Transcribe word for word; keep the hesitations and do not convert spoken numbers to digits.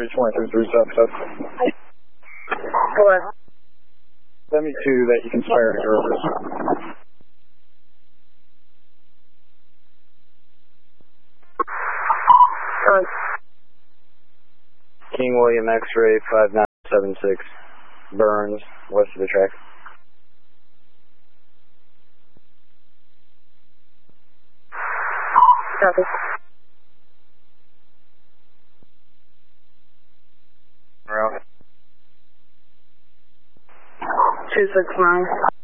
three twenty-three three seven seven. Hello. seventy-two that you can fire at your office. Hello. King William X-ray five nine seven six, Burns, west of the track. Copy. Route. two six nine.